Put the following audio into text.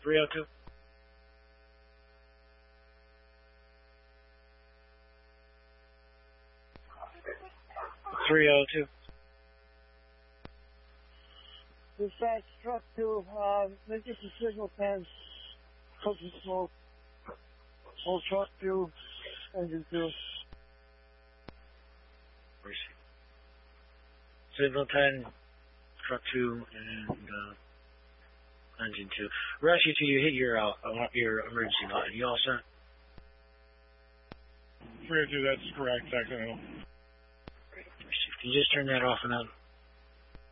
302. 302. Dispatch truck 2, emergency signal 10, cooking smoke. Hold truck 2, engine 2. Signal 10, truck 2, and engine 2. Rescue 2, you hit your emergency line. You all set? 302, that's correct, Second. Can you just turn that off and on?